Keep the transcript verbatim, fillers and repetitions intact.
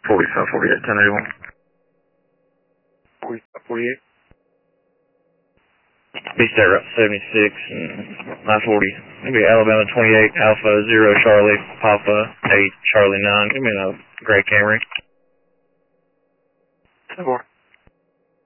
forty-five, forty-eight, ten eighty-one. forty-five, forty-eight. Beach State Route seventy-six and nine forty. Maybe Alabama twenty-eight, Alpha zero, Charlie, Papa eight, Charlie nine. Give me a gray Camry. ten four.